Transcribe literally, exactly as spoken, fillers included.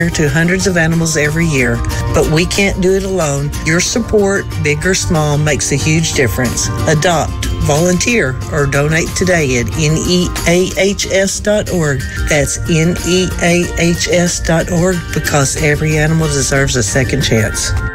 to hundreds of animals every year, but we can't do it alone. Your support, big or small, makes a huge difference. Adopt, volunteer, or donate today at N E A H S dot org. That's N E A H S dot org, because every animal deserves a second chance.